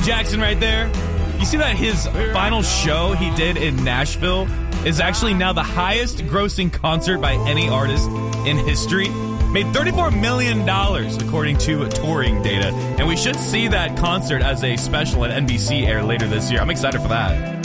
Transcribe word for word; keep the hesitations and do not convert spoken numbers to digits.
Jackson right there. You see that his final show he did in Nashville is actually now the highest grossing concert by any artist in history. Made thirty-four million dollars according to touring data. And we should see that concert as a special at N B C air later this year. I'm excited for that.